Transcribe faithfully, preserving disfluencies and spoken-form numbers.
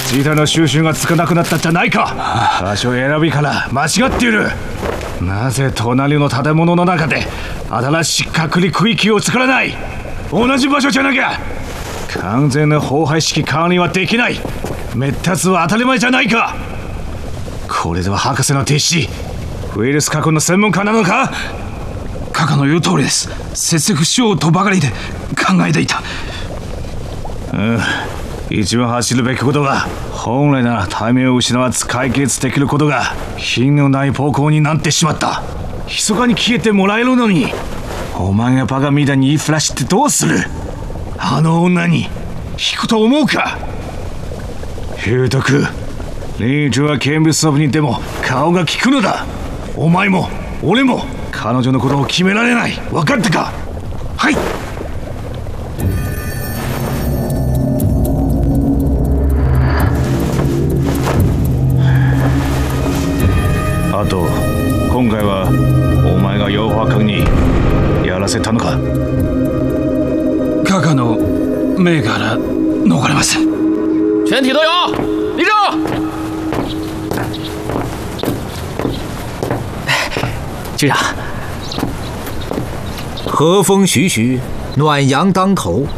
自他の収拾がつかなくなったじゃないか。場所選びから間違っている。なぜ隣の建物の中で新しい隔離区域を作らない。同じ場所じゃなきゃ完全な荒廃式管理はできない。滅達は当たり前じゃないか。これでは博士の弟子ウイルス加工の専門家なのか。 カカの言う通りです。節約しようとばかりで考えていた。 うん一番走るべきことは本来ならタイミングを失わず解決できることが品のない方向になってしまった。密かに消えてもらえるのにお前がバカみたいに言いふらしてどうする。あの女に引くと思うか。裕徳リーチは見物ソブにでも顔が利くのだ。お前も俺も彼女のことを決められない。分かったか。はい。あと今回はお前が養蜂家にやらせたのか。 カカの目から逃れません。 全体都有立正。 局长，和风徐徐，暖阳当头，